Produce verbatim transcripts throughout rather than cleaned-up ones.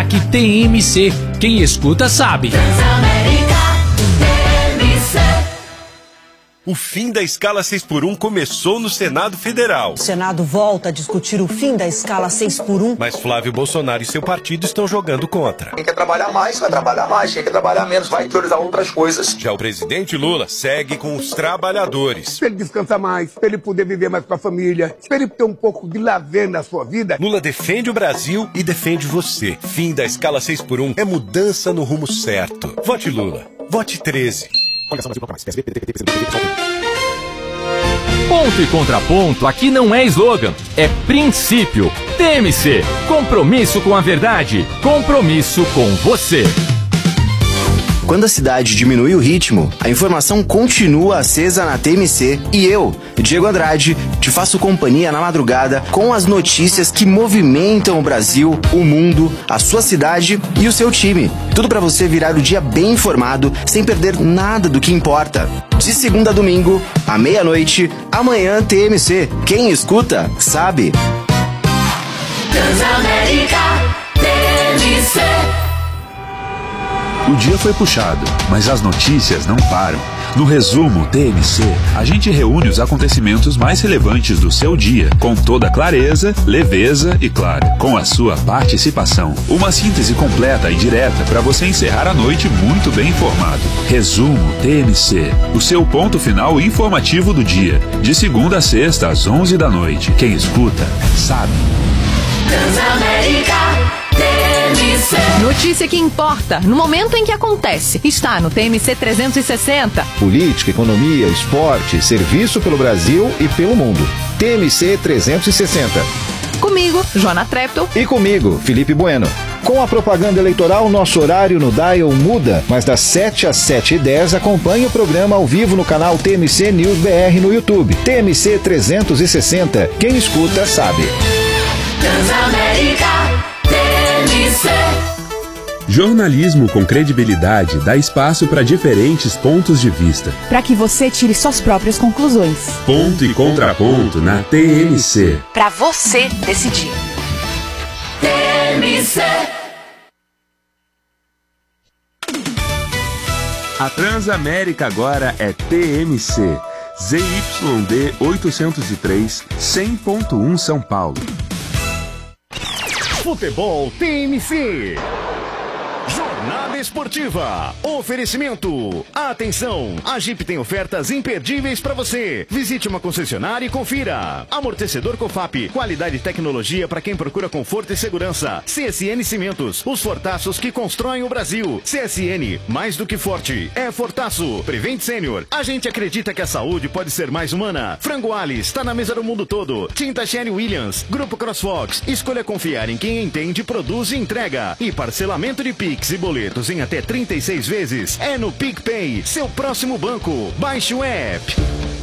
destaque T M C. Quem escuta sabe. O fim da escala seis por um começou no Senado Federal. O Senado volta a discutir o fim da escala seis por um. Mas Flávio Bolsonaro e seu partido estão jogando contra. Quem quer trabalhar mais, vai trabalhar mais. Quem quer trabalhar menos, vai priorizar outras coisas. Já o presidente Lula segue com os trabalhadores. Para ele descansar mais, para ele poder viver mais com a família, para ele ter um pouco de lazer na sua vida. Lula defende o Brasil e defende você. Fim da escala seis por um é mudança no rumo certo. Vote Lula. Vote treze. Ponto e contraponto aqui não é slogan, é princípio. T M C, compromisso com a verdade, compromisso com você. Quando a cidade diminui o ritmo, a informação continua acesa na T M C e eu, Diego Andrade, te faço companhia na madrugada com as notícias que movimentam o Brasil, o mundo, a sua cidade e o seu time. Tudo para você virar o dia bem informado, sem perder nada do que importa. De segunda a domingo, à meia-noite, amanhã T M C. Quem escuta, sabe. Transamérica T M C. O dia foi puxado, mas as notícias não param. No resumo T M C, a gente reúne os acontecimentos mais relevantes do seu dia, com toda clareza, leveza e, claro, com a sua participação. Uma síntese completa e direta para você encerrar a noite muito bem informado. Resumo T M C, o seu ponto final informativo do dia, de segunda a sexta às onze da noite. Quem escuta, sabe. Transamérica T M C. Notícia que importa, no momento em que acontece, está no T M C trezentos e sessenta. Política, economia, esporte, serviço pelo Brasil e pelo mundo. T M C trezentos e sessenta. Comigo, Joana Treptow. E comigo, Felipe Bueno. Com a propaganda eleitoral, nosso horário no Dial muda, mas das sete às sete e dez acompanhe o programa ao vivo no canal T M C News B R no YouTube. T M C trezentos e sessenta. Quem escuta, sabe. Transamérica T M C. Jornalismo com credibilidade dá espaço para diferentes pontos de vista. Para que você tire suas próprias conclusões. Ponto e contraponto na T M C. Para você decidir. T M C. A Transamérica agora é T M C. Z Y D oitocentos e três, cem ponto um São Paulo. Futebol T M C. Jornada Esportiva. Oferecimento. Atenção, a Jeep tem ofertas imperdíveis para você. Visite uma concessionária e confira. Amortecedor Cofap, qualidade e tecnologia para quem procura conforto e segurança. C S N Cimentos, os fortaços que constroem o Brasil. C S N, mais do que forte, é fortaço. Prevent Senior, a gente acredita que a saúde pode ser mais humana. Frango Alice, está na mesa do mundo todo. Tinta Sherwin Williams, Grupo CrossFox, escolha confiar em quem entende, produz e entrega. E parcelamento de Pix e boletos em até trinta e seis vezes é no PicPay, seu próximo banco. Baixe o app.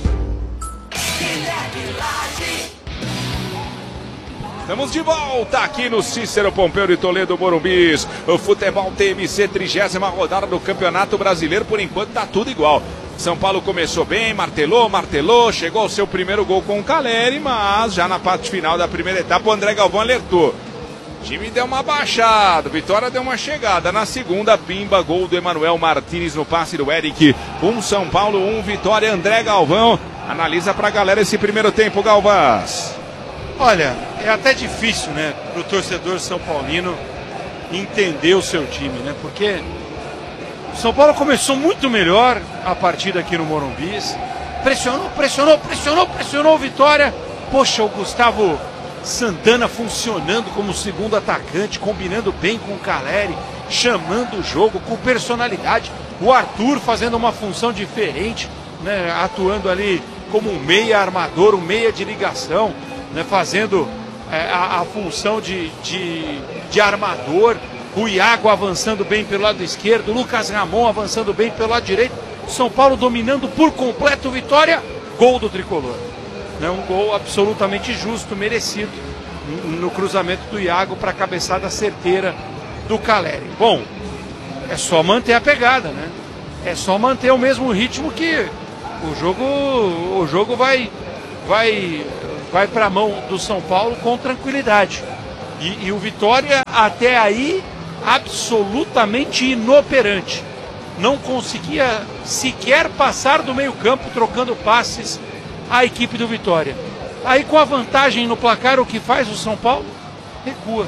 Estamos de volta aqui no Cícero Pompeu de Toledo, Morumbis. O Futebol T M C, trigésima rodada do Campeonato Brasileiro. Por enquanto tá tudo igual. São Paulo começou bem, martelou, martelou, chegou ao seu primeiro gol com o Caleri, mas já na parte final da primeira etapa o André Galvão alertou. O time deu uma baixada, Vitória deu uma chegada. Na segunda, pimba, gol do Emanuel Martins no passe do Eric. Um São Paulo, um Vitória. André Galvão analisa pra galera esse primeiro tempo, Galvãs. Olha, é até difícil, né, pro torcedor são paulino entender o seu time, né? Porque o São Paulo começou muito melhor a partida aqui no Morumbis. Pressionou, pressionou, pressionou, pressionou o Vitória. Poxa, o Gustavo Santana funcionando como segundo atacante, combinando bem com o Caleri, chamando o jogo com personalidade. O Arthur fazendo uma função diferente, né, atuando ali como um meia armador, um meia de ligação, né, fazendo é, a, a função de, de, de armador. O Iago avançando bem pelo lado esquerdo, o Lucas Ramon avançando bem pelo lado direito. São Paulo dominando por completo o Vitória. Gol do Tricolor. Né, um gol absolutamente justo, merecido, no cruzamento do Iago para a cabeçada certeira do Caleri. Bom, é só manter a pegada, né? É só manter o mesmo ritmo que o jogo, o jogo vai, vai, vai para a mão do São Paulo com tranquilidade. E, e o Vitória até aí absolutamente inoperante. Não conseguia sequer passar do meio campo trocando passes à equipe do Vitória. Aí com a vantagem no placar, o que faz o São Paulo? Recua.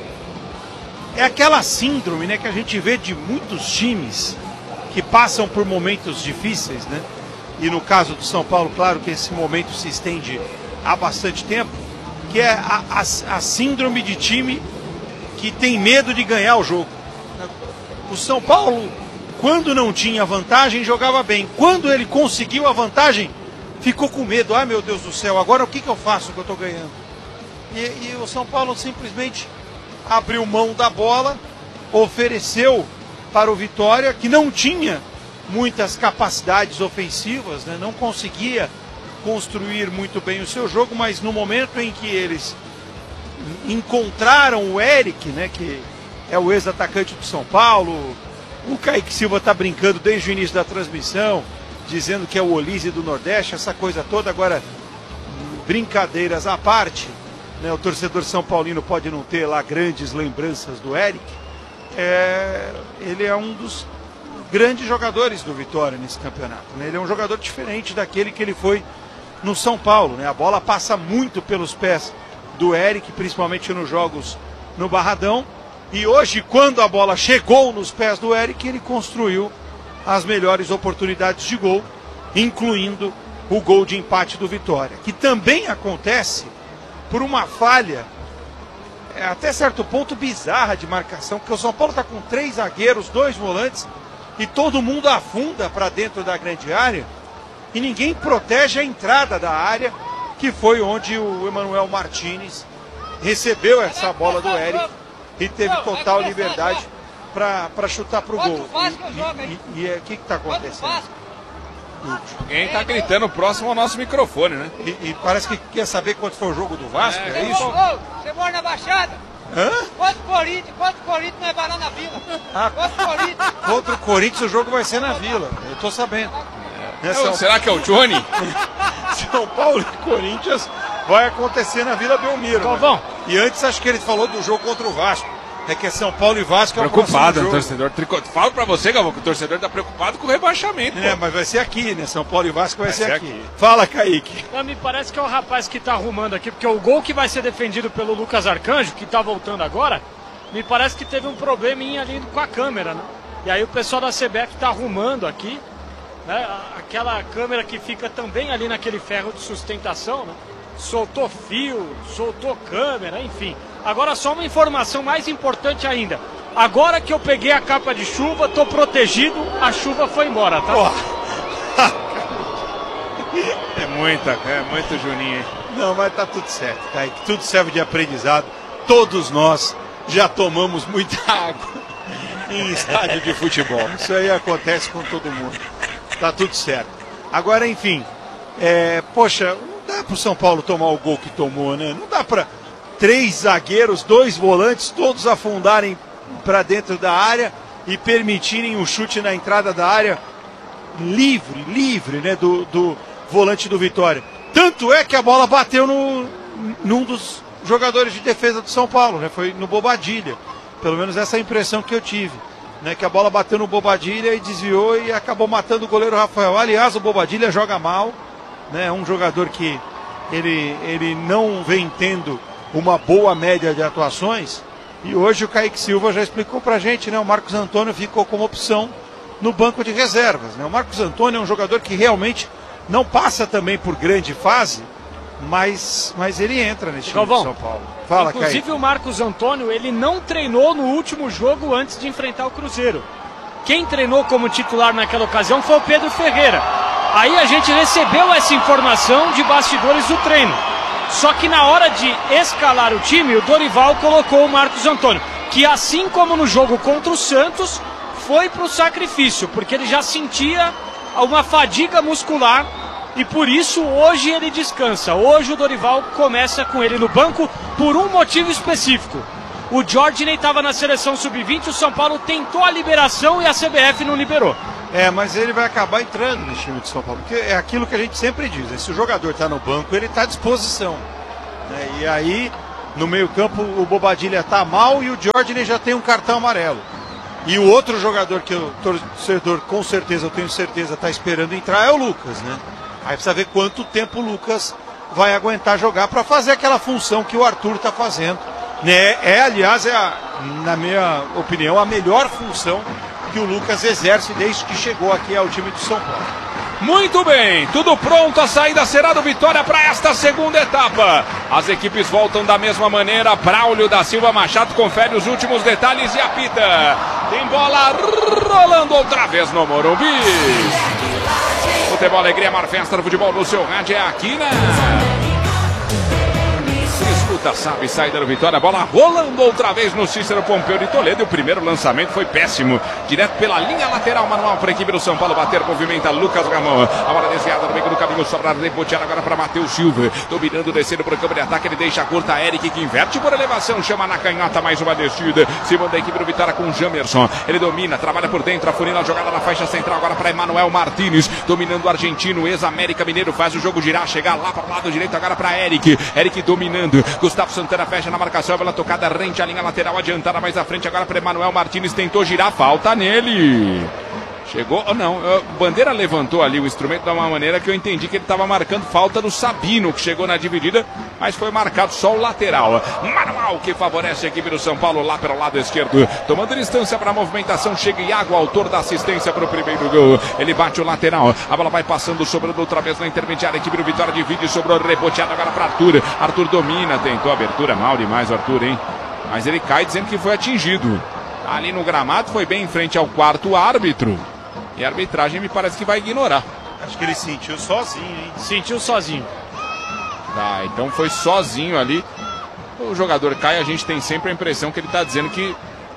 É aquela síndrome, né, que a gente vê de muitos times que passam por momentos difíceis, né? E no caso do São Paulo, claro que esse momento se estende há bastante tempo, que é a, a, a síndrome de time que tem medo de ganhar o jogo. O São Paulo, quando não tinha vantagem, jogava bem. Quando ele conseguiu a vantagem, ficou com medo. Ah, meu Deus do céu, agora o que, que eu faço que eu estou ganhando? E, e o São Paulo simplesmente abriu mão da bola, ofereceu para o Vitória, que não tinha muitas capacidades ofensivas, né? Não conseguia construir muito bem o seu jogo, mas no momento em que eles encontraram o Eric, né, que é o ex-atacante do São Paulo, o Kaique Silva está brincando desde o início da transmissão, dizendo que é o Olise do Nordeste, essa coisa toda. Agora, brincadeiras à parte, né, o torcedor são paulino pode não ter lá grandes lembranças do Eric, é, ele é um dos grandes jogadores do Vitória nesse campeonato, né? Ele é um jogador diferente daquele que ele foi no São Paulo, né? A bola passa muito pelos pés do Eric, principalmente nos jogos no Barradão, e hoje, quando a bola chegou nos pés do Eric, ele construiu as melhores oportunidades de gol, incluindo o gol de empate do Vitória, que também acontece por uma falha é, até certo ponto bizarra de marcação, porque o São Paulo está com três zagueiros, dois volantes, e todo mundo afunda para dentro da grande área e ninguém protege a entrada da área, que foi onde o Emanuel Martínez recebeu essa bola do Eric e teve total liberdade para chutar para o gol. E o que está acontecendo? Alguém está gritando próximo ao nosso microfone, né? E, e parece que quer saber quanto foi o jogo do Vasco, é, é isso? Você mora na Baixada? Hã? Contra o Corinthians, contra o Corinthians não vai lá na Vila. Ah, contra o Corinthians. Contra o Corinthians o jogo vai ser na Vila, eu tô sabendo. É, São... Será que é o Johnny? São Paulo e Corinthians vai acontecer na Vila Belmiro. Galvão. Né? E antes acho que ele falou do jogo contra o Vasco. É que é São Paulo e Vasco é o preocupado, jogo. Torcedor. Falo pra você, Galvão, que o torcedor tá preocupado com o rebaixamento. É, pô. Mas vai ser aqui, né? São Paulo e Vasco vai, vai ser, ser aqui. aqui. Fala, Kaique. Não, me parece que é o rapaz que tá arrumando aqui, porque o gol que vai ser defendido pelo Lucas Arcanjo, que tá voltando agora, me parece que teve um probleminha ali com a câmera, né? E aí o pessoal da C B F tá arrumando aqui, né? Aquela câmera que fica também ali naquele ferro de sustentação, né? Soltou fio, soltou câmera, enfim. Agora só uma informação mais importante ainda. Agora que eu peguei a capa de chuva, tô protegido, a chuva foi embora, tá? Oh. É muita, é muito Juninho. Não, mas tá tudo certo, Kaique. Tudo serve de aprendizado. Todos nós já tomamos muita água em estádio de futebol. Isso aí acontece com todo mundo. Tá tudo certo. Agora, enfim, é, poxa, não dá pro São Paulo tomar o gol que tomou, né? Não dá pra três zagueiros, dois volantes, todos afundarem para dentro da área e permitirem um chute na entrada da área livre, livre, né, do, do volante do Vitória. Tanto é que a bola bateu no, num dos jogadores de defesa do São Paulo, né, foi no Bobadilha. Pelo menos essa é a impressão que eu tive, né, que a bola bateu no Bobadilha e desviou e acabou matando o goleiro Rafael. Aliás, o Bobadilha joga mal, né, é um jogador que ele, ele não vem tendo uma boa média de atuações. E hoje o Kaique Silva já explicou pra gente, né? O Marcos Antônio ficou como opção no banco de reservas, né? O Marcos Antônio é um jogador que realmente não passa também por grande fase, mas, mas ele entra nesse time de São Paulo. Fala, Inclusive Kaique. O Marcos Antônio, ele não treinou no último jogo antes de enfrentar o Cruzeiro. Quem treinou como titular naquela ocasião foi o Pedro Ferreira. Aí a gente recebeu essa informação de bastidores do treino. Só que na hora de escalar o time, o Dorival colocou o Marcos Antônio, que assim como no jogo contra o Santos, foi para o sacrifício, porque ele já sentia uma fadiga muscular e por isso hoje ele descansa. Hoje o Dorival começa com ele no banco por um motivo específico. O Jorginho estava na seleção sub vinte, o São Paulo tentou a liberação e a C B F não liberou. É, mas ele vai acabar entrando no time de São Paulo, porque é aquilo que a gente sempre diz, né? Se o jogador está no banco, ele está à disposição, né? E aí no meio campo o Bobadilla tá mal e o Jorginho já tem um cartão amarelo. E o outro jogador que o torcedor, com certeza, eu tenho certeza, está esperando entrar é o Lucas, né? Aí precisa ver quanto tempo o Lucas vai aguentar jogar para fazer aquela função que o Arthur está fazendo. Né? É, aliás, é a, na minha opinião, a melhor função que o Lucas exerce desde que chegou aqui ao time do São Paulo. Muito bem, tudo pronto, a saída será do Vitória para esta segunda etapa. As equipes voltam da mesma maneira. Braulio da Silva Machado confere os últimos detalhes e apita. Tem bola rolando outra vez no Morumbi. Futebol, alegria, mar festa do futebol no seu rádio é aqui, né? Escuta, sabe, saída do Vitória, bola rolando outra vez no Cícero Pompeu de Toledo. E o primeiro lançamento foi péssimo, direto pela linha lateral, manual para a equipe do São Paulo bater, movimenta Lucas Ramon. A bola desviada no meio do caminho, sobra reboteada agora para Matheus Silva, dominando, descendo para o campo de ataque, ele deixa a curta, Eric que inverte por elevação, chama na canhota, mais uma descida, se manda a equipe do Vitória com Jamerson, ele domina, trabalha por dentro, afunila a jogada na faixa central agora para Emanuel Martínez, dominando o argentino, ex-América Mineiro, faz o jogo girar, chegar lá para o lado direito agora para Eric, Eric dominando, Gustavo Santana fecha na marcação, pela tocada rente a linha lateral adiantada mais à frente agora para Emanuel Martínez, tentou girar, falta nele. Chegou, oh não, Bandeira levantou ali o instrumento de uma maneira que eu entendi que ele estava marcando falta do Sabino, que chegou na dividida, mas foi marcado só o lateral. Manual que favorece a equipe do São Paulo lá pelo lado esquerdo, tomando distância para a movimentação, chega Iago, autor da assistência para o primeiro gol. Ele bate o lateral, a bola vai passando, sobrando outra vez na intermediária, a equipe do Vitória divide, sobrou reboteado agora para Arthur. Arthur domina, tentou a abertura, mal demais o Arthur, hein? Mas ele cai dizendo que foi atingido. Ali no gramado, foi bem em frente ao quarto árbitro. E a arbitragem me parece que vai ignorar. Acho que ele sentiu sozinho, hein? Sentiu sozinho. Tá, então foi sozinho ali. O jogador cai, a gente tem sempre a impressão que ele tá dizendo que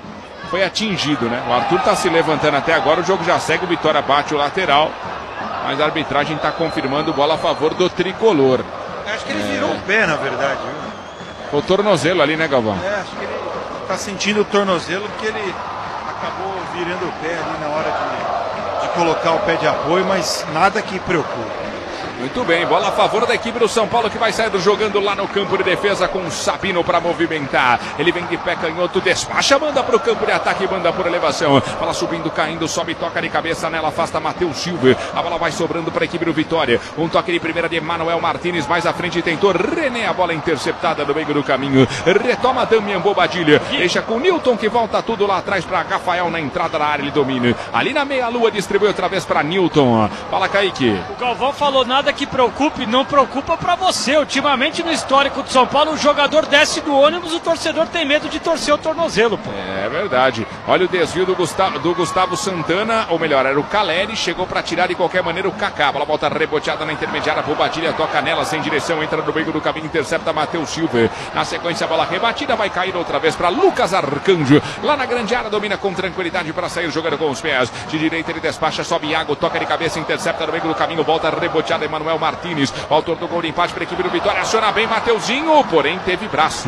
foi atingido, né? O Arthur tá se levantando até agora, o jogo já segue, o Vitória bate o lateral. Mas a arbitragem tá confirmando bola a favor do tricolor. Acho que ele é... virou o pé, na verdade. Viu? O tornozelo ali, né, Galvão? É, acho que ele tá sentindo o tornozelo porque ele acabou virando o pé ali na hora de... colocar o pé de apoio, mas nada que preocupe. Muito bem, bola a favor da equipe do São Paulo que vai sair jogando lá no campo de defesa com o Sabino para movimentar. Ele vem de pé canhoto, despacha, manda para o campo de ataque, manda por elevação. Bola subindo, caindo, sobe, toca de cabeça nela, afasta Matheus Silva. A bola vai sobrando para a equipe do Vitória. Um toque de primeira de Emanuel Martínez, mais à frente tentou René, a bola interceptada no meio do caminho. Retoma Damian Bobadilla, deixa com o Newton que volta tudo lá atrás para Rafael na entrada da área, ele domina. Ali na meia-lua distribui outra vez para Newton. Fala, Kaique. O Galvão falou nada que preocupe, não preocupa pra você. Ultimamente no histórico do São Paulo, o jogador desce do ônibus, o torcedor tem medo de torcer o tornozelo, pô. É verdade. Olha o desvio do Gustavo, do Gustavo Santana, ou melhor, era o Caleri, chegou pra tirar de qualquer maneira o Kaká. A bola volta reboteada na intermediária, Bobadilla toca nela sem direção, entra no meio do caminho, intercepta Matheus Silva. Na sequência, a bola rebatida, vai cair outra vez pra Lucas Arcanjo. Lá na grande área, domina com tranquilidade para sair jogando com os pés. De direita ele despacha, sobe Iago, toca de cabeça, intercepta no meio do caminho, volta reboteada, Emanuel Martínez. O autor do gol de empate para a equipe do Vitória, aciona bem Mateuzinho, porém teve braço.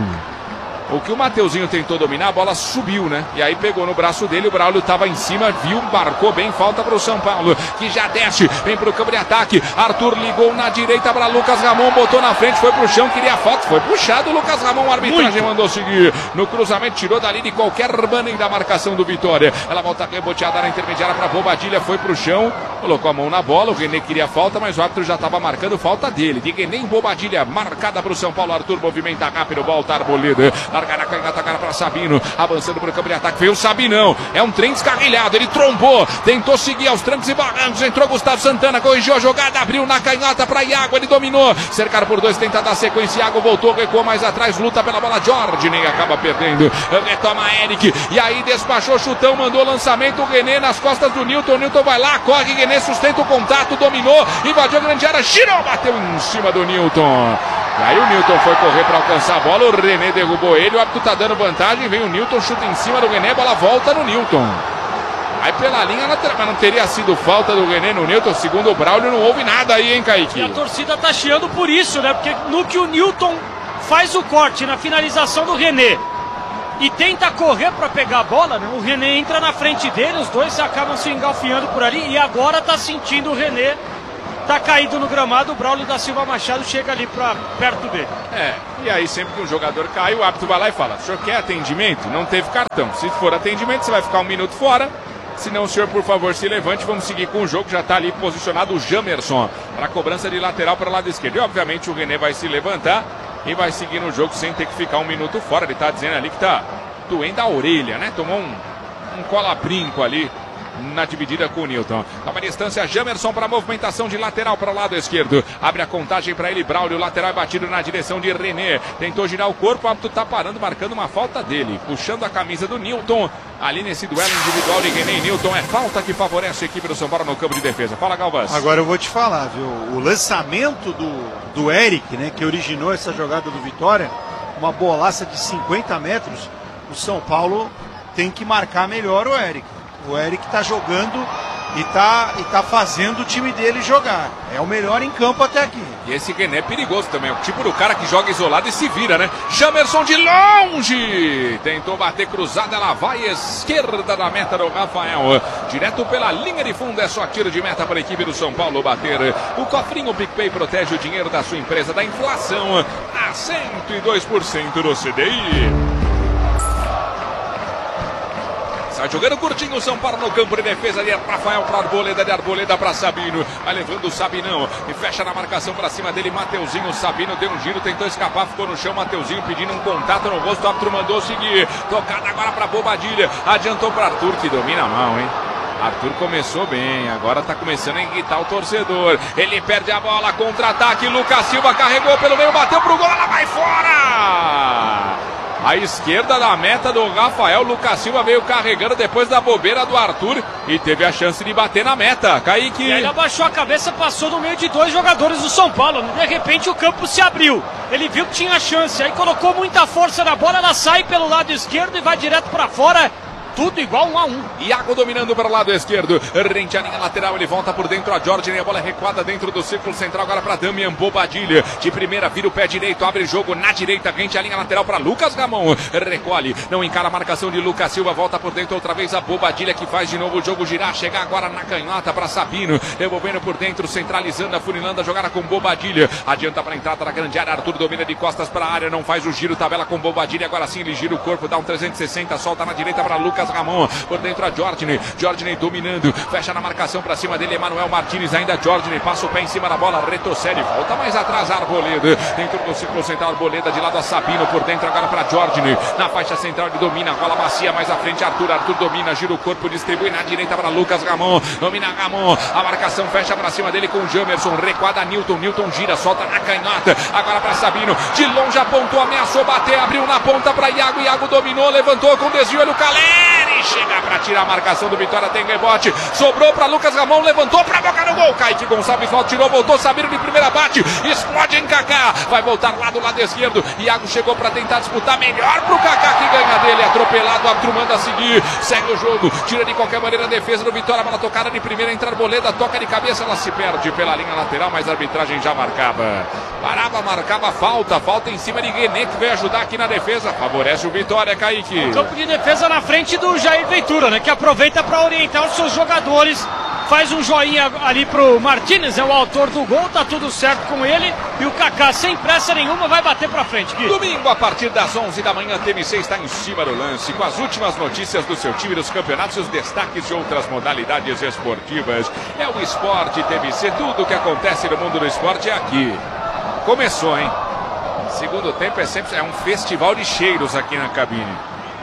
O que o Mateuzinho tentou dominar, a bola subiu, né? E aí pegou no braço dele, o Braulio estava em cima, viu, marcou bem, falta para o São Paulo, que já desce, vem para o campo de ataque. Arthur ligou na direita para Lucas Ramon, botou na frente, foi pro chão, queria falta, foi puxado o Lucas Ramon, a arbitragem Muito. mandou seguir. No cruzamento, tirou dali de qualquer maneira da marcação do Vitória. Ela volta reboteada na intermediária para Bobadilla, foi pro chão, colocou a mão na bola, o René queria falta, mas o árbitro já estava marcando falta dele. De René em Bobadilla, marcada para o São Paulo, Arthur movimenta rápido, volta Arboleda, larga na canhota agora para Sabino, avançando para o campo de ataque, veio o Sabinão, é um trem descarrilhado, ele trombou, tentou seguir aos trancos e barrancos, entrou Gustavo Santana, corrigiu a jogada, abriu na canhota para Iago, ele dominou, cercaram por dois, tenta dar sequência, Iago voltou, recuou mais atrás, luta pela bola, Jorge nem acaba perdendo, retoma Eric, e aí despachou, chutão, mandou lançamento, o René nas costas do Newton, o Newton vai lá, corre, René sustenta o contato, dominou, invadiu a grande área, girou, bateu em cima do Newton. E aí o Newton foi correr para alcançar a bola, o René derrubou ele, o árbitro tá dando vantagem, vem o Newton, chuta em cima do René, a bola volta no Newton. Aí pela linha, mas não teria sido falta do René no Newton, segundo o Braulio, não houve nada aí, hein, Kaique? E a torcida tá chiando por isso, né? Porque no que o Newton faz o corte na finalização do René e tenta correr para pegar a bola, né? O René entra na frente dele, os dois acabam se engalfinhando por ali e agora tá sentindo o René tá caído no gramado, o Braulio da Silva Machado chega ali pra perto dele. É, e aí sempre que um jogador cai, o árbitro vai lá e fala: o senhor quer atendimento? Não teve cartão. Se for atendimento, você vai ficar um minuto fora. Se não, o senhor, por favor, se levante. Vamos seguir com o jogo. Já está ali posicionado o Jamerson para a cobrança de lateral para o lado esquerdo. E, obviamente, o René vai se levantar e vai seguir no jogo sem ter que ficar um minuto fora. Ele está dizendo ali que está doendo a orelha, né? Tomou um, um cola-brinco ali na dividida com o Newton. Nova distância, Jamerson para a movimentação de lateral para o lado esquerdo. Abre a contagem para ele, Braulio. O lateral é batido na direção de René. Tentou girar o corpo, o árbitro está parando, marcando uma falta dele. Puxando a camisa do Newton. Ali nesse duelo individual de René e Newton. É falta que favorece a equipe do São Paulo no campo de defesa. Fala, Galvas. Agora eu vou te falar, viu? O lançamento do, do Eric, né? Que originou essa jogada do Vitória. Uma bolaça de cinquenta metros. O São Paulo tem que marcar melhor o Eric. O Eric tá jogando e tá, e tá fazendo o time dele jogar. É o melhor em campo até aqui. E esse René é perigoso também. O tipo do cara que joga isolado e se vira, né? Jamerson de longe. Tentou bater cruzada. Ela vai esquerda da meta do Rafael. Direto pela linha de fundo. É só tiro de meta para a equipe do São Paulo bater. O cofrinho PicPay protege o dinheiro da sua empresa da inflação a cento e dois por cento do C D I. Sai jogando curtinho o São Paulo no campo de defesa de Rafael para Arboleda, de Arboleda para Sabino. Vai levando o Sabinão e fecha na marcação para cima dele. Mateuzinho, Sabino deu um giro, tentou escapar, ficou no chão. Mateuzinho pedindo um contato no rosto. O árbitro mandou seguir. Tocada agora para Bobadilha. Adiantou para Arthur, que domina a mão, hein? Arthur começou bem, agora tá começando a irritar o torcedor. Ele perde a bola, contra-ataque. Lucas Silva carregou pelo meio, bateu pro gol, ela vai fora! À esquerda da meta do Rafael, Lucas Silva veio carregando depois da bobeira do Arthur e teve a chance de bater na meta. Kaique. E ele abaixou a cabeça, passou no meio de dois jogadores do São Paulo. De repente o campo se abriu. Ele viu que tinha chance, aí colocou muita força na bola, ela sai pelo lado esquerdo e vai direto para fora. Tudo igual um a um. Iago dominando para o lado esquerdo. Rente a linha lateral. Ele volta por dentro a Jorge. A bola é recuada dentro do círculo central. Agora para Damian Bobadilha. De primeira vira o pé direito. Abre jogo na direita. Rente a linha lateral para Lucas Gamon. Recolhe. Não encara a marcação de Lucas Silva. Volta por dentro outra vez a Bobadilha, que faz de novo o jogo girar. Chega agora na canhota para Sabino. Devolvendo por dentro. Centralizando, afunilando a jogada com Bobadilha. Adianta para a entrada da grande área. Arthur domina de costas para a área. Não faz o giro. Tabela com Bobadilha. Agora sim ele gira o corpo. Dá um trezentos e sessenta. Solta na direita para Lucas Ramon. Por dentro a Jorginho. Jorginho dominando. Fecha na marcação para cima dele. Emanuel Martins ainda. Jorginho passa o pé em cima da bola. Retrocede. Volta mais atrás a Arboleda. Dentro do círculo central. Arboleda de lado a Sabino. Por dentro agora para Jorginho. Na faixa central ele domina. Bola macia mais à frente. Arthur. Arthur domina. Gira o corpo. Distribui na direita para Lucas Ramon. Domina Ramon. A marcação fecha para cima dele com o Jamerson. Recuada Newton. Newton gira. Solta na canhota. Agora para Sabino. De longe apontou. Ameaçou bater. Abriu na ponta para Iago. Iago dominou. Levantou com desvio. Ele o Caleri. Chega para tirar a marcação do Vitória. Tem rebote. Sobrou para Lucas Ramon. Levantou para boca no gol. Kaique Gonçalves volta. Tirou. Voltou. Sabino de primeira bate. Explode em Kaká. Vai voltar lá do lado esquerdo. Iago chegou para tentar disputar. Melhor pro Kaká que ganha dele. Atropelado. Árbitro manda seguir. Segue o jogo. Tira de qualquer maneira a defesa do Vitória. Bola tocada de primeira. Entra Arboleda. Toca de cabeça. Ela se perde pela linha lateral. Mas a arbitragem já marcava. Parava, marcava falta. Falta em cima de René, que veio ajudar aqui na defesa. Favorece o Vitória, Kaique. Campo de defesa na frente do Jair Ventura, né? Que aproveita para orientar os seus jogadores. Faz um joinha ali pro Martínez, é o autor do gol, tá tudo certo com ele. E o Kaká, sem pressa nenhuma, vai bater pra frente, Gui. Domingo, a partir das onze da manhã, T M C está em cima do lance, com as últimas notícias do seu time, dos campeonatos e os destaques de outras modalidades esportivas. É o Esporte T M C, tudo o que acontece no mundo do esporte é aqui. Começou, hein? Segundo tempo é sempre é um festival de cheiros aqui na cabine.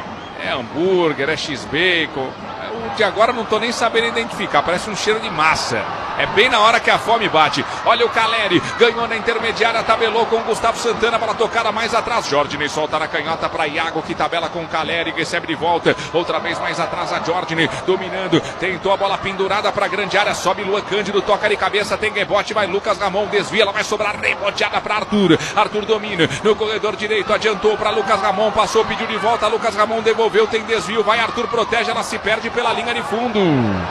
É hambúrguer, é X-Bacon. O de agora não tô nem sabendo identificar, parece um cheiro de massa. É bem na hora que a fome bate. Olha o Caleri, ganhou na intermediária, tabelou com o Gustavo Santana, bola tocada mais atrás. Jorginho solta na canhota para Iago, que tabela com o Caleri, recebe de volta. Outra vez mais atrás a Jorginho, dominando. Tentou a bola pendurada para a grande área, sobe Luan Cândido, toca de cabeça, tem rebote, vai Lucas Ramon, desvia, ela vai sobrar reboteada para Arthur. Arthur domina no corredor direito, adiantou para Lucas Ramon, passou, pediu de volta, Lucas Ramon devolveu, tem desvio, vai Arthur, protege, ela se perde pela linha de fundo.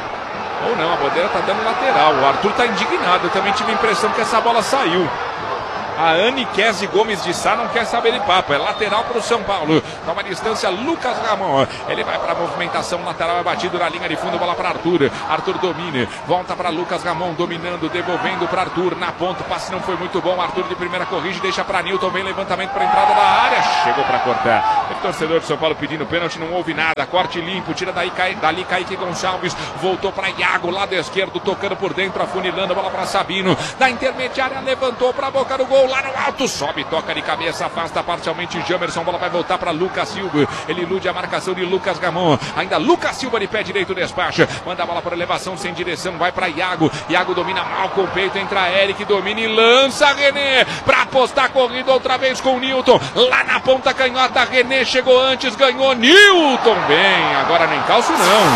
Ou não, a bandeira tá dando lateral. O Arthur tá indignado. Eu também tive a impressão que essa bola saiu. A Anne Kese Gomes de Sá não quer saber de papo. É lateral para o São Paulo. Toma distância Lucas Ramon. Ele vai para a movimentação lateral. É batido na linha de fundo. Bola para Arthur. Arthur domina. Volta para Lucas Ramon. Dominando. Devolvendo para Arthur. Na ponta. O passe não foi muito bom. Arthur de primeira corrige. Deixa para Newton. Vem levantamento para entrada da área. Chegou para cortar. O torcedor de São Paulo pedindo pênalti. Não houve nada. Corte limpo. Tira daí, cai, dali Kaique Gonçalves. Voltou para Iago. Lado esquerdo. Tocando por dentro. Afunilando. Bola para Sabino. Da intermediária. Levantou para a boca do gol. Lá no alto. Sobe. Toca de cabeça. Afasta parcialmente Jamerson. Bola vai voltar para Lucas Silva. Ele ilude a marcação de Lucas Ramon. Ainda Lucas Silva de pé direito despacha. Manda a bola para elevação sem direção. Vai para Iago. Iago domina mal com o peito. Entra Eric. Domina e lança René. Para apostar a corrida outra vez com o Newton. Lá na ponta canhota. René chegou antes. Ganhou Newton. Bem. Agora nem calço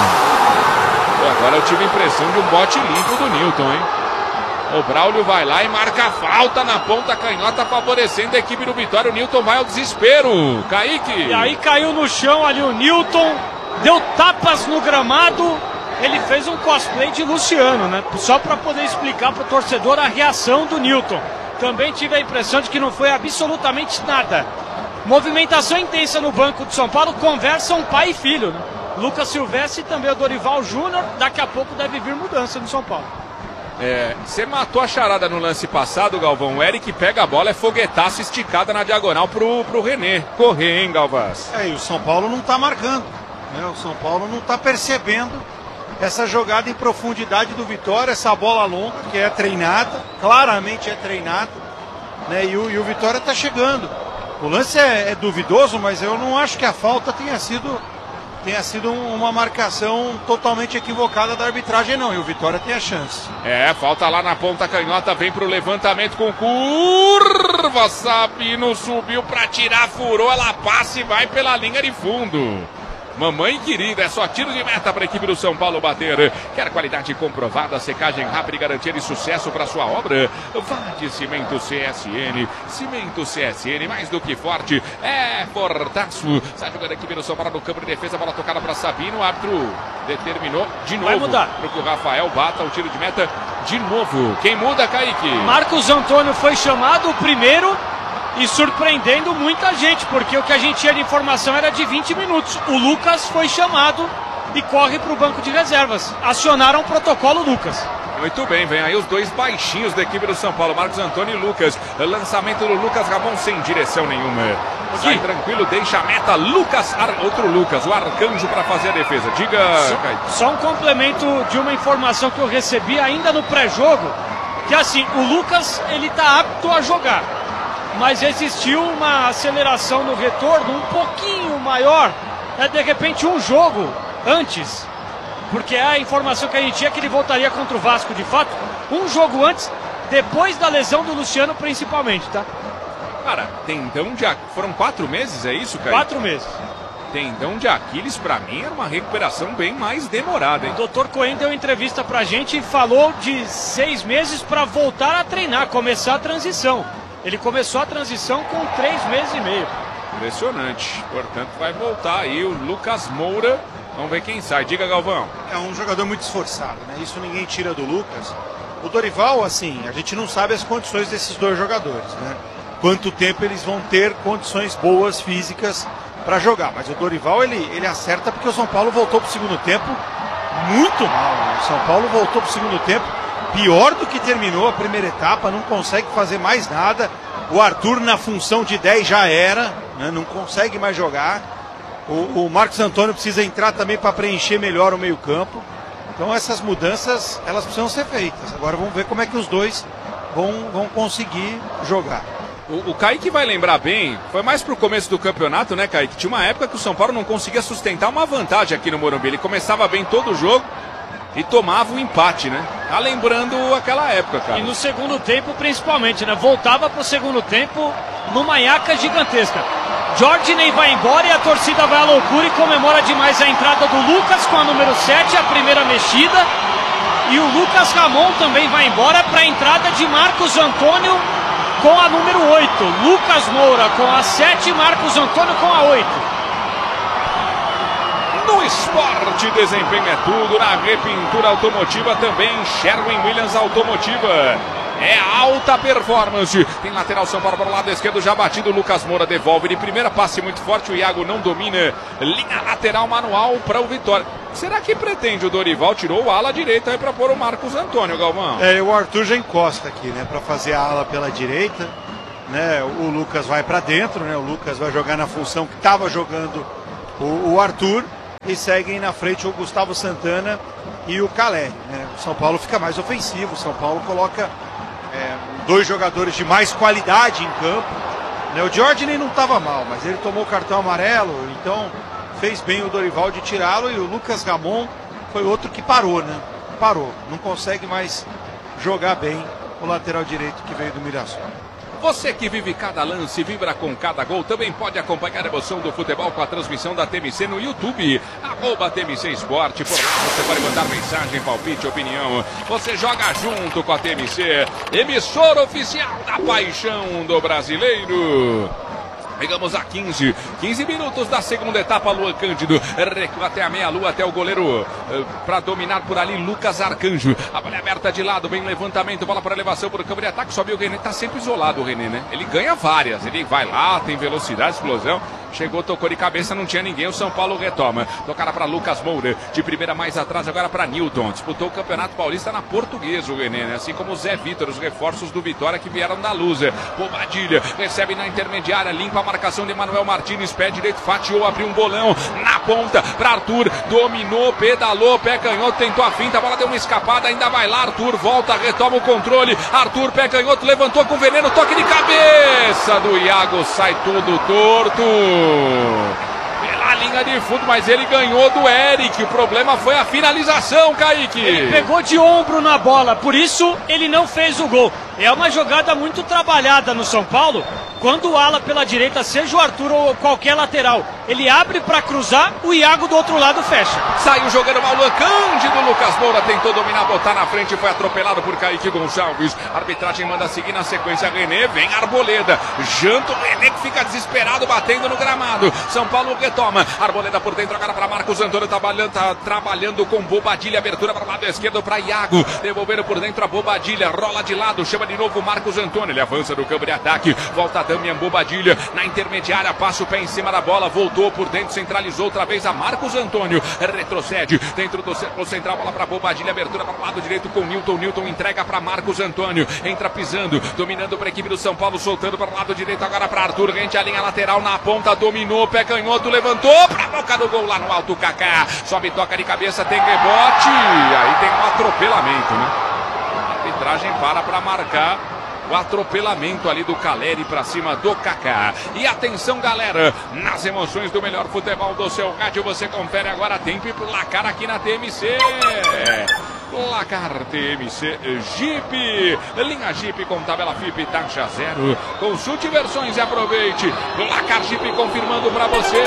não. Pô, agora eu tive a impressão de um bote limpo do Newton, hein? O Braulio vai lá e marca a falta na ponta canhota, favorecendo a equipe do Vitória. O Newton vai ao desespero. Kaique. E aí caiu no chão ali o Newton, deu tapas no gramado. Ele fez um cosplay de Luciano, né? Só para poder explicar para o torcedor a reação do Newton. Também tive a impressão de que não foi absolutamente nada. Movimentação intensa no banco de São Paulo, conversam pai e filho, né? Lucas Silvestre e também o Dorival Júnior. Daqui a pouco deve vir mudança no São Paulo. É, você matou a charada no lance passado, Galvão. O Eric pega a bola, é foguetaço esticada na diagonal pro, pro René correr, hein, Galvaz? É, e o São Paulo não tá marcando, né? O São Paulo não tá percebendo essa jogada em profundidade do Vitória, essa bola longa que é treinada, claramente é treinada, né? E o, e o Vitória tá chegando. O lance é, é duvidoso, mas eu não acho que a falta tenha sido... tenha sido uma marcação totalmente equivocada da arbitragem, não. E o Vitória tem a chance. É, falta lá na ponta canhota, vem pro levantamento com curva. Sabino subiu pra tirar, furou, ela passa e vai pela linha de fundo. Mamãe querida, é só tiro de meta para a equipe do São Paulo bater. Quer qualidade comprovada, secagem rápida e garantia de sucesso para sua obra? Vá de Cimento C S N. Cimento C S N, mais do que forte, é fortaço. Sai jogando a equipe do São Paulo no campo de defesa, bola tocada para Sabino. O árbitro determinou de novo. Vai mudar. Para que o Rafael bata o tiro de meta de novo. Quem muda, Kaique? Marcos Antônio foi chamado o primeiro. E surpreendendo muita gente, porque o que a gente tinha de informação era de vinte minutos. O Lucas foi chamado e corre para o banco de reservas. Acionaram o protocolo Lucas. Muito bem, vem aí os dois baixinhos da equipe do São Paulo, Marcos Antônio e Lucas. Lançamento do Lucas Ramon sem direção nenhuma. Sai tranquilo, deixa a meta. Lucas, outro Lucas, o arcanjo para fazer a defesa. Diga, só, só um complemento de uma informação que eu recebi ainda no pré-jogo, que assim, o Lucas ele está apto a jogar. Mas existiu uma aceleração no retorno um pouquinho maior, é de repente um jogo antes, porque a informação que a gente tinha é que ele voltaria contra o Vasco de fato, um jogo antes, depois da lesão do Luciano principalmente, tá? Cara, tendão de Aquiles, foram quatro meses, é isso, cara? Quatro meses. Tendão de Aquiles, pra mim, era uma recuperação bem mais demorada, hein? O doutor Cohen deu entrevista pra gente e falou de seis meses para voltar a treinar, começar a transição. Ele começou a transição com três meses e meio. Impressionante. Portanto, vai voltar aí o Lucas Moura. Vamos ver quem sai. Diga, Galvão. É um jogador muito esforçado, né? Isso ninguém tira do Lucas. O Dorival, assim, a gente não sabe as condições desses dois jogadores, né? Quanto tempo eles vão ter condições boas físicas para jogar. Mas o Dorival, ele, ele acerta porque o São Paulo voltou para o segundo tempo muito mal. Né? O São Paulo voltou para o segundo tempo pior do que terminou a primeira etapa, não consegue fazer mais nada. O Arthur na função de dez já era, né? Não consegue mais jogar. O, o Marcos Antônio precisa entrar também para preencher melhor o meio campo. Então essas mudanças, elas precisam ser feitas. Agora vamos ver como é que os dois vão, vão conseguir jogar. O, o Kaique vai lembrar bem, foi mais pro começo do campeonato, né, Kaique? Tinha uma época que o São Paulo não conseguia sustentar uma vantagem aqui no Morumbi. Ele começava bem todo o jogo e tomava o empate, né? Tá lembrando aquela época, cara. E no segundo tempo, principalmente, né? Voltava pro segundo tempo numa nhaca gigantesca. Jorginho vai embora e a torcida vai à loucura e comemora demais a entrada do Lucas com a número sete, a primeira mexida. E o Lucas Ramon também vai embora para a entrada de Marcos Antônio com a número oito. Lucas Moura com a sete, Marcos Antônio com a oito. No esporte, desempenho é tudo. Na repintura automotiva também, Sherwin Williams Automotiva. É alta performance. Tem lateral São Paulo para o lado esquerdo, já batido. Lucas Moura devolve de primeira, passe muito forte. O Iago não domina. Linha lateral manual para o Vitória. Será que pretende o Dorival? Tirou o ala direita aí para pôr o Marcos Antônio, Galvão. É, o Arthur já encosta aqui, né? Para fazer a ala pela direita. Né? O Lucas vai para dentro, né? O Lucas vai jogar na função que estava jogando o, o Arthur. E seguem na frente o Gustavo Santana e o Caleri, né? O São Paulo fica mais ofensivo. O São Paulo coloca é, dois jogadores de mais qualidade em campo. Né? O Diógenes não estava mal, mas ele tomou cartão amarelo, então fez bem o Dorival de tirá-lo. E o Lucas Ramon foi outro que parou, né? Parou, não consegue mais jogar bem o lateral direito que veio do Mirassol. Você que vive cada lance, vibra com cada gol, também pode acompanhar a emoção do futebol com a transmissão da T M C no YouTube. Arroba T M C Esporte. Por lá você pode mandar mensagem, palpite, opinião. Você joga junto com a T M C, emissora oficial da paixão do brasileiro. Chegamos a quinze, quinze minutos da segunda etapa. Luan Cândido recua até a meia-lua, até o goleiro uh, para dominar por ali, Lucas Arcanjo. A bola é aberta de lado, vem levantamento, bola para elevação por campo de ataque. Sobe o René, tá sempre isolado o René, né? Ele ganha várias, ele vai lá, tem velocidade, explosão. Chegou, tocou de cabeça, não tinha ninguém, o São Paulo retoma. Tocada para Lucas Moura, de primeira mais atrás, agora para Newton. Disputou o Campeonato Paulista na Portuguesa, o René, né? Assim como o Zé Vitor, os reforços do Vitória que vieram da Lusa. Bobadilha, recebe na intermediária, limpa a marcação de Manuel Martins, pé direito, fatiou, abriu um bolão na ponta para Arthur, dominou, pedalou, pé canhoto, tentou a finta, a bola deu uma escapada, ainda vai lá, Arthur volta, retoma o controle, Arthur, pé canhoto, levantou com veneno, toque de cabeça do Iago, sai tudo torto. Pela linha de fundo, mas ele ganhou do Eric. O problema foi a finalização, Kaique. Ele pegou de ombro na bola, por isso ele não fez o gol. É uma jogada muito trabalhada no São Paulo. Quando o ala pela direita, seja o Arthur ou qualquer lateral, ele abre para cruzar, o Iago do outro lado fecha. Saiu jogando mal Luan Cândido. Lucas Moura tentou dominar, botar na frente, foi atropelado por Kaique Gonçalves. A arbitragem manda seguir na sequência. René, vem Arboleda. Janta o René que fica desesperado, batendo no gramado. São Paulo retoma. Arboleda por dentro, agora para Marcos Antônio. Trabalhando, tá trabalhando com Bobadilha. Abertura para o lado esquerdo para Iago. Devolvendo por dentro a Bobadilha. Rola de lado, chama de novo Marcos Antônio. Ele avança no campo de ataque. Volta a Damian Bobadilha. Na intermediária, passa o pé em cima da bola. Voltou por dentro, centralizou outra vez a Marcos Antônio. Retrocede dentro do círculo central. Bola para Bobadilha. Abertura para o lado direito com Newton. Newton entrega para Marcos Antônio. Entra pisando, dominando para a equipe do São Paulo. Soltando para o lado direito agora para Arthur. Rente a linha lateral na ponta. Dominou, pé canhoto, levantou para a boca do gol lá no alto. Kaká sobe, toca de cabeça, tem rebote. Aí tem um atropelamento, né? A arbitragem para para marcar o atropelamento ali do Caleri para cima do Kaká. E atenção, galera, nas emoções do melhor futebol do seu rádio, você confere agora tempo e placar aqui na T M C. Placar T M C Jeep, linha Jeep com tabela F I P taxa zero. Consulte versões e aproveite. Placar Jeep confirmando para você.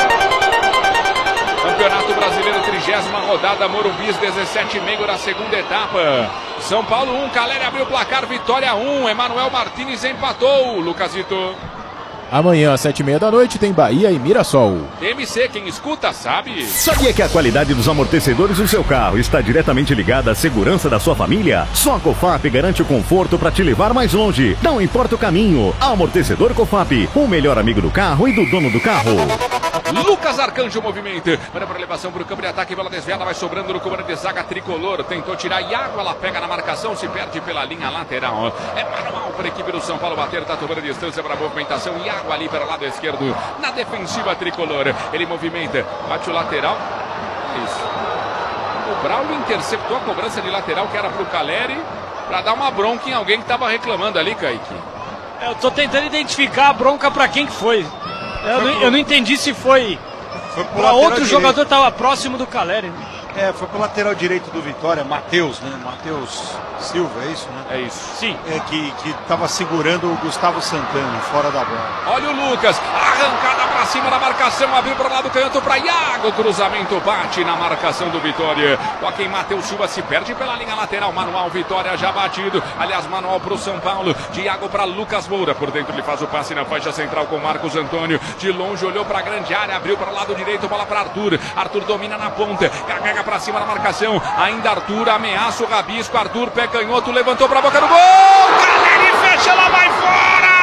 Campeonato Brasileiro, trigésima rodada, Morumbi, dezessete e meio da segunda etapa. São Paulo um, Caleri abriu o placar, Vitória um, Emanuel Martins empatou. Lucasito. Amanhã, às sete e meia da noite, tem Bahia e Mirassol. T M C, quem escuta sabe. Sabia que a qualidade dos amortecedores do seu carro está diretamente ligada à segurança da sua família? Só a Cofap garante o conforto para te levar mais longe. Não importa o caminho. Amortecedor Cofap, o melhor amigo do carro e do dono do carro. Lucas Arcanjo movimenta. Para a elevação para o campo de ataque, bola desviada, vai sobrando no comando de zaga tricolor. Tentou tirar Iago, ela pega na marcação, se perde pela linha lateral. É manual para a equipe do São Paulo bater, tá tomando distância para a movimentação. Iago ali para o lado esquerdo, na defensiva tricolor. Ele movimenta, bate o lateral. Isso. O Braulio interceptou a cobrança de lateral que era para o Caleri, para dar uma bronca em alguém que estava reclamando ali, Kaique. Eu tô tentando identificar a bronca para quem que foi. Eu não, eu não entendi se foi, foi para outro direito. Jogador que estava próximo do Caleri. É, foi pro lateral direito do Vitória, Matheus, né? Matheus Silva, é isso, né? É isso. Sim. É que, que tava segurando o Gustavo Santana fora da bola. Olha o Lucas, arrancada pra pra cima da marcação, abriu para o lado canhoto para Iago, cruzamento bate na marcação do Vitória. Toca em Matheus Silva, se perde pela linha lateral, manual, Vitória já batido, aliás, manual para o São Paulo, Iago para Lucas Moura, por dentro ele faz o passe na faixa central com Marcos Antônio, de longe olhou para a grande área, abriu para o lado direito, bola para Arthur, Arthur domina na ponta, carrega para cima da marcação, ainda Arthur, ameaça o rabisco, Arthur, pé canhoto, levantou para a boca do gol, Caleri fecha, ela vai fora!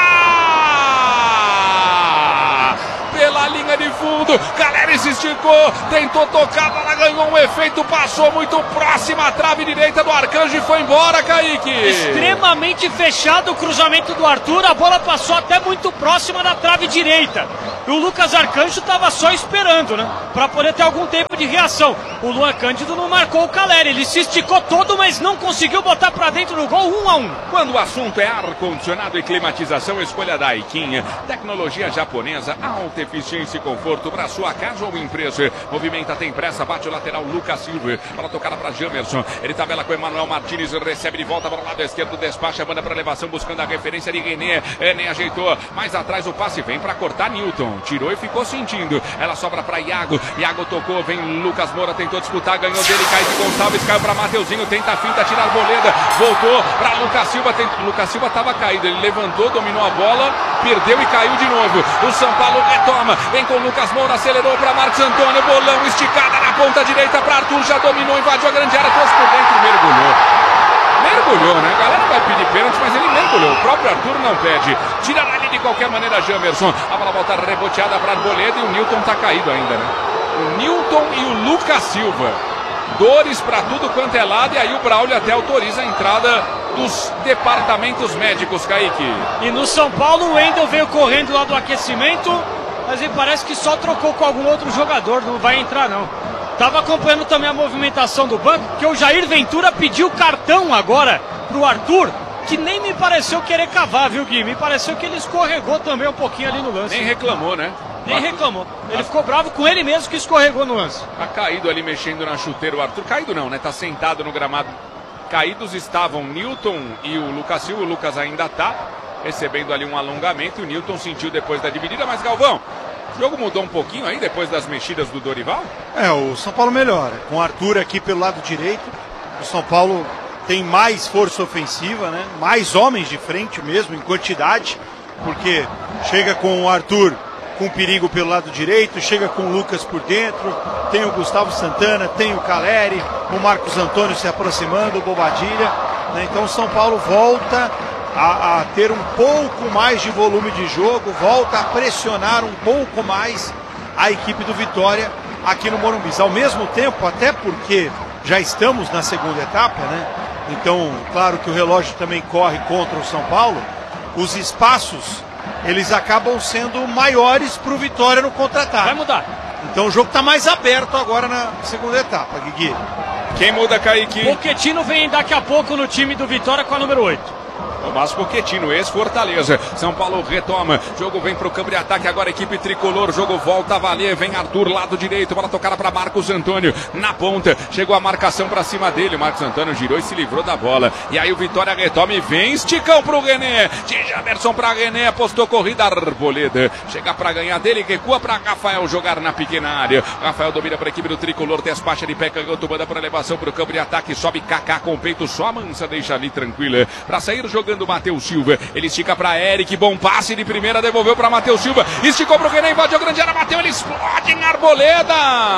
Pela linha de fundo, Caleri se esticou, tentou tocar, a bola ganhou um efeito, passou muito próxima à trave direita do Arcanjo e foi embora, Kaique. Extremamente fechado o cruzamento do Arthur, a bola passou até muito próxima da trave direita. E o Lucas Arcanjo estava só esperando, né? Para poder ter algum tempo de reação. O Luan Cândido não marcou o Caleri, ele se esticou todo, mas não conseguiu botar para dentro do gol, um a um. Quando o assunto é ar-condicionado e climatização, escolha da Aiquinha. Tecnologia japonesa, alta eficiência e conforto para sua casa ou empresa. Movimenta, tem pressa, bate o lateral Lucas Silva. Bola tocada para Jamerson. Ele tabela com Emanuel Martins, recebe de volta para o lado esquerdo, despacha, manda para elevação, buscando a referência de René. René ajeitou, mais atrás o passe vem para cortar Newton. Tirou e ficou sentindo. Ela sobra para Iago. Iago tocou, vem Lucas Moura, tentou disputar, ganhou dele, cai de Gonçalves, caiu para Mateuzinho, tenta a finta, tira a arboleda, voltou para Lucas Silva. Tem... Lucas Silva estava caído, ele levantou, dominou a bola, perdeu e caiu de novo. O São Paulo retoma, vem com Lucas Moura, acelerou para Marcos Antônio, bolão, esticada na ponta direita para Arthur, já dominou, invadiu a grande área, trouxe por dentro e mergulhou. Mergulhou, né? A galera vai pedir pênalti, mas ele mergulhou. O próprio Arthur não pede. Tira ali de qualquer maneira Jamerson. A bola volta reboteada para Arboleda e o Newton tá caído ainda, né? O Newton e o Lucas Silva. Dores para tudo quanto é lado, e aí o Braulio até autoriza a entrada dos departamentos médicos, Kaique. E no São Paulo o Wendel veio correndo lá do aquecimento, mas ele parece que só trocou com algum outro jogador, não vai entrar não. Tava acompanhando também a movimentação do banco, porque o Jair Ventura pediu cartão agora pro Arthur, que nem me pareceu querer cavar, viu, Gui? Me pareceu que ele escorregou também um pouquinho ali no lance. Nem reclamou, né? Nem reclamou. Ele ficou bravo com ele mesmo que escorregou no lance. Tá caído ali mexendo na chuteira o Arthur. Caído não, né? Tá sentado no gramado. Caídos estavam Newton e o Lucas Silva. O Lucas ainda tá recebendo ali um alongamento. E o Newton sentiu depois da dividida. Mas, Galvão, o jogo mudou um pouquinho aí depois das mexidas do Dorival? É, o São Paulo melhora. Com o Arthur aqui pelo lado direito, o São Paulo tem mais força ofensiva, né? Mais homens de frente mesmo, em quantidade, porque chega com o Arthur com perigo pelo lado direito, chega com o Lucas por dentro, tem o Gustavo Santana, tem o Caleri, o Marcos Antônio se aproximando, o Bobadilha, né? Então o São Paulo volta A, a ter um pouco mais de volume de jogo, volta a pressionar um pouco mais a equipe do Vitória aqui no Morumbi. Ao mesmo tempo, até porque já estamos na segunda etapa, né? Então, claro que o relógio também corre contra o São Paulo, os espaços, eles acabam sendo maiores para o Vitória no contra-ataque. Vai mudar. Então o jogo está mais aberto agora na segunda etapa, Guigui. Quem muda, Kaique? Pochettino vem daqui a pouco no time do Vitória com a número oito. Tomás Pochettino, ex-Fortaleza. São Paulo retoma. Jogo vem pro campo de ataque. Agora equipe tricolor. Jogo volta a valer. Vem Arthur, lado direito. Bola tocada para Marcos Antônio. Na ponta. Chegou a marcação para cima dele. O Marcos Antônio girou e se livrou da bola. E aí o Vitória retoma e vem. Esticão pro René. De Jamerson para René. Apostou corrida. Arboleda. Chega para ganhar dele. Recua para Rafael jogar na pequena área. Rafael domina para a equipe do tricolor. Despacha de pé. Canhoto. Manda para elevação pro campo de ataque. Sobe Kaká com o peito. Só a Mansa deixa ali tranquila. Para sair jogando do Matheus Silva, ele estica para Eric, bom passe de primeira, devolveu para Matheus Silva, esticou para o René, invadiu a grande área, bateu, ele explode em Arboleda,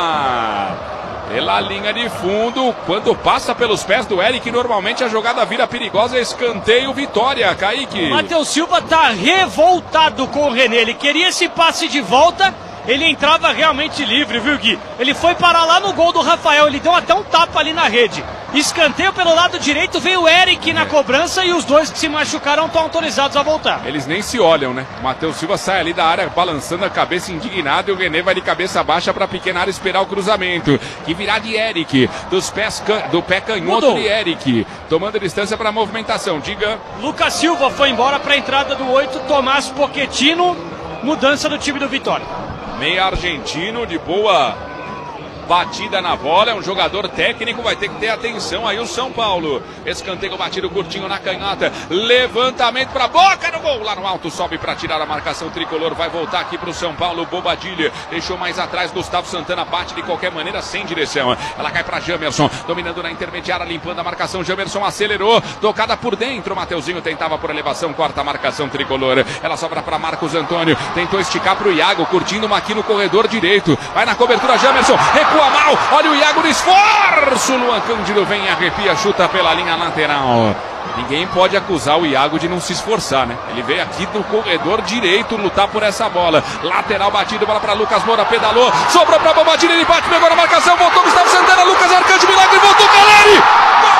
pela linha de fundo, quando passa pelos pés do Eric, normalmente a jogada vira perigosa, escanteio, Vitória, Kaique. Matheus Silva tá revoltado com o René, ele queria esse passe de volta, ele entrava realmente livre, viu, Gui? Ele foi parar lá no gol do Rafael, ele deu até um tapa ali na rede. Escanteio pelo lado direito, veio o Eric na cobrança e os dois que se machucaram estão autorizados a voltar. Eles nem se olham, né? O Matheus Silva sai ali da área balançando a cabeça indignado e o René vai de cabeça baixa para a pequena área esperar o cruzamento. Que virá de Eric, dos pés can... do pé canhoto Mudou. de Eric. Tomando distância para a movimentação, diga. Lucas Silva foi embora para a entrada do oito, Tomás Pochettino, mudança do time do Vitória. Meia argentino de boa batida na bola, é um jogador técnico, vai ter que ter atenção aí o São Paulo. Escanteio batido curtinho na canhota, levantamento pra boca no gol, lá no alto, sobe pra tirar a marcação tricolor, vai voltar aqui pro São Paulo, Bobadilha, deixou mais atrás, Gustavo Santana bate de qualquer maneira, sem direção, ela cai pra Jamerson, dominando na intermediária, limpando a marcação, Jamerson acelerou, tocada por dentro, Mateuzinho tentava por elevação, corta a marcação tricolor, ela sobra pra Marcos Antônio, tentou esticar pro Iago, curtindo uma aqui no corredor direito, vai na cobertura Jamerson, recua mal, olha o Iago no esforço, Luan Cândido vem, arrepia, chuta pela linha lateral. Ninguém pode acusar o Iago de não se esforçar, né? Ele veio aqui no corredor direito lutar por essa bola. Lateral batido, bola para Lucas Moura, pedalou, sobrou para Bobadilha, ele bate, pegou na marcação, voltou Gustavo Santana, Lucas Arcanjo, milagre, voltou Caleri!